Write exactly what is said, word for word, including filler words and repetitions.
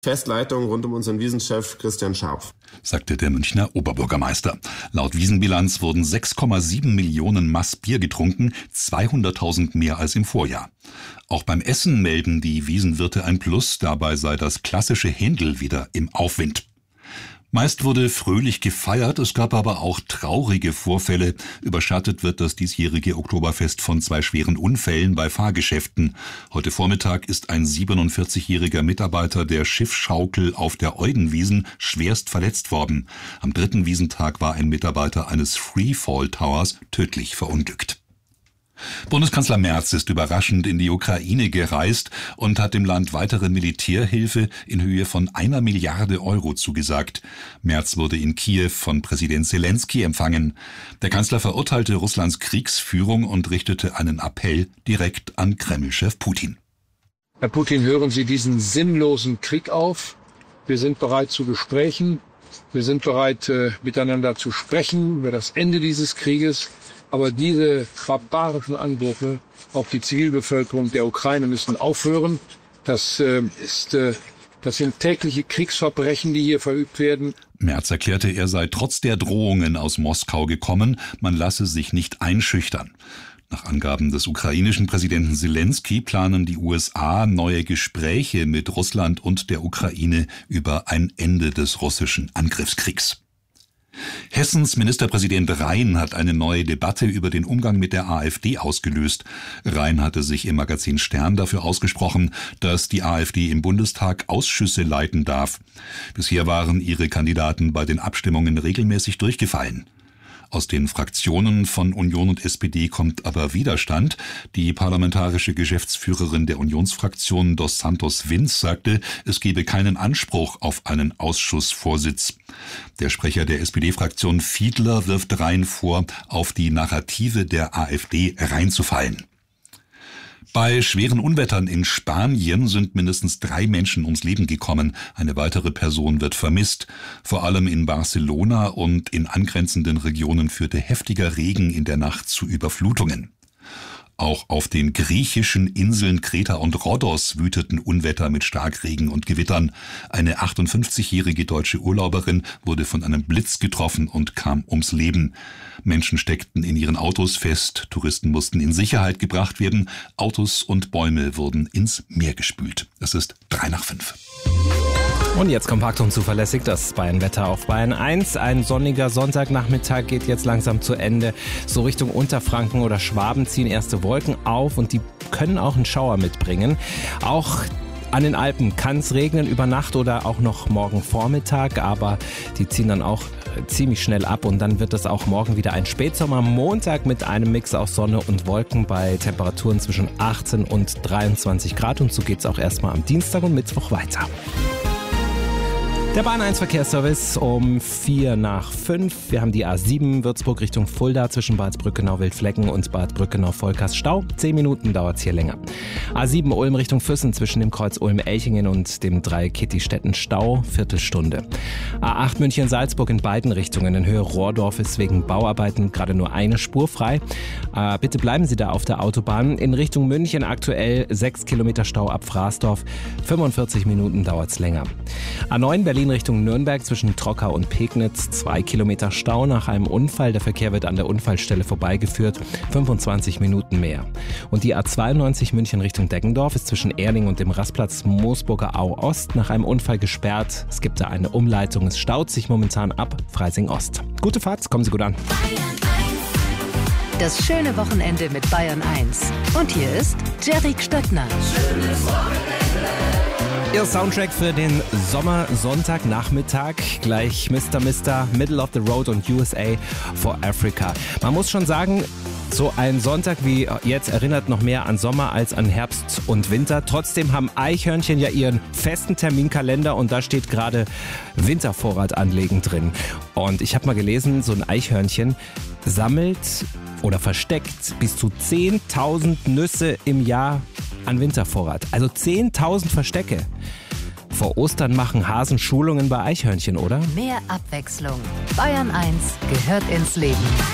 Festleitung rund um unseren Wiesenchef Christian Scharpf, sagte der Münchner Oberbürgermeister. Laut Wiesenbilanz wurden sechs Komma sieben Millionen Maß Bier getrunken, zweihunderttausend mehr als im Vorjahr. Auch beim Essen melden die Wiesenwirte ein Plus, dabei sei das klassische Händel wieder im Aufwind. Meist wurde fröhlich gefeiert, es gab aber auch traurige Vorfälle. Überschattet wird das diesjährige Oktoberfest von zwei schweren Unfällen bei Fahrgeschäften. Heute Vormittag ist ein siebenundvierzigjähriger Mitarbeiter der Schiffschaukel auf der Eudenwiesen schwerst verletzt worden. Am dritten Wiesentag war ein Mitarbeiter eines Freefall Towers tödlich verunglückt. Bundeskanzler Merz ist überraschend in die Ukraine gereist und hat dem Land weitere Militärhilfe in Höhe von einer Milliarde Euro zugesagt. Merz wurde in Kiew von Präsident Zelensky empfangen. Der Kanzler verurteilte Russlands Kriegsführung und richtete einen Appell direkt an Kreml-Chef Putin. Herr Putin, hören Sie diesen sinnlosen Krieg auf. Wir sind bereit zu Gesprächen. Wir sind bereit, äh, miteinander zu sprechen über das Ende dieses Krieges. Aber diese barbarischen Angriffe auf die Zivilbevölkerung der Ukraine müssen aufhören. Das äh, ist, äh, das sind tägliche Kriegsverbrechen, die hier verübt werden. Merz erklärte, er sei trotz der Drohungen aus Moskau gekommen, man lasse sich nicht einschüchtern. Nach Angaben des ukrainischen Präsidenten Zelensky planen die U S A neue Gespräche mit Russland und der Ukraine über ein Ende des russischen Angriffskriegs. Hessens Ministerpräsident Rhein hat eine neue Debatte über den Umgang mit der AfD ausgelöst. Rhein hatte sich im Magazin Stern dafür ausgesprochen, dass die AfD im Bundestag Ausschüsse leiten darf. Bisher waren ihre Kandidaten bei den Abstimmungen regelmäßig durchgefallen. Aus den Fraktionen von Union und S P D kommt aber Widerstand. Die parlamentarische Geschäftsführerin der Unionsfraktion Dos Santos Vince sagte, es gebe keinen Anspruch auf einen Ausschussvorsitz. Der Sprecher der S P D-Fraktion Fiedler wirft Rhein vor, auf die Narrative der AfD reinzufallen. Bei schweren Unwettern in Spanien sind mindestens drei Menschen ums Leben gekommen. Eine weitere Person wird vermisst. Vor allem in Barcelona und in angrenzenden Regionen führte heftiger Regen in der Nacht zu Überflutungen. Auch auf den griechischen Inseln Kreta und Rhodos wüteten Unwetter mit Starkregen und Gewittern. Eine achtundfünfzigjährige deutsche Urlauberin wurde von einem Blitz getroffen und kam ums Leben. Menschen steckten in ihren Autos fest, Touristen mussten in Sicherheit gebracht werden, Autos und Bäume wurden ins Meer gespült. Es ist drei nach fünf. Und jetzt kompakt und zuverlässig das Bayern-Wetter auf Bayern eins. Ein sonniger Sonntagnachmittag geht jetzt langsam zu Ende. So Richtung Unterfranken oder Schwaben ziehen erste Wolken auf und die können auch einen Schauer mitbringen. Auch an den Alpen kann es regnen über Nacht oder auch noch morgen Vormittag, aber die ziehen dann auch ziemlich schnell ab und dann wird es auch morgen wieder ein Spätsommer. Montag mit einem Mix aus Sonne und Wolken bei Temperaturen zwischen achtzehn und dreiundzwanzig Grad und so geht es auch erstmal am Dienstag und Mittwoch weiter. Der Bahn eins Verkehrsservice um vier nach fünf. Wir haben die A sieben Würzburg Richtung Fulda zwischen Bad Brückenau-Wildflecken und Bad Brückenau-Volkers Stau. Zehn Minuten dauert es hier länger. A sieben Ulm Richtung Füssen zwischen dem Kreuz Ulm-Elchingen und dem Dreieck Kittistetten Stau. Viertelstunde. A acht München-Salzburg in beiden Richtungen in Höhe Rohrdorf ist wegen Bauarbeiten gerade nur eine Spur frei. Äh, bitte bleiben Sie da auf der Autobahn. In Richtung München aktuell sechs Kilometer Stau ab Fraßdorf. fünfundvierzig Minuten dauert es länger. A neun Berlin Richtung Nürnberg zwischen Trockau und Pegnitz, zwei Kilometer Stau nach einem Unfall. Der Verkehr wird an der Unfallstelle vorbeigeführt, fünfundzwanzig Minuten mehr. Und die A zweiundneunzig München Richtung Deggendorf ist zwischen Erling und dem Rastplatz Moosburger Au Ost nach einem Unfall gesperrt. Es gibt da eine Umleitung, es staut sich momentan ab Freising Ost. Gute Fahrt, kommen Sie gut an. Das schöne Wochenende mit Bayern eins. Und hier ist Jerry Stöckner. Schönes Wochenende. Ihr Soundtrack für den Sommersonntagnachmittag. Gleich Mister Mister, Middle of the Road und U S A for Africa. Man muss schon sagen, so ein Sonntag wie jetzt erinnert noch mehr an Sommer als an Herbst und Winter. Trotzdem haben Eichhörnchen ja ihren festen Terminkalender und da steht gerade Wintervorrat anlegen drin. Und ich habe mal gelesen, so ein Eichhörnchen sammelt oder versteckt bis zu zehntausend Nüsse im Jahr an Wintervorrat. Also zehntausend Verstecke. Vor Ostern machen Hasen Schulungen bei Eichhörnchen, oder? Mehr Abwechslung. Bayern eins gehört ins Leben.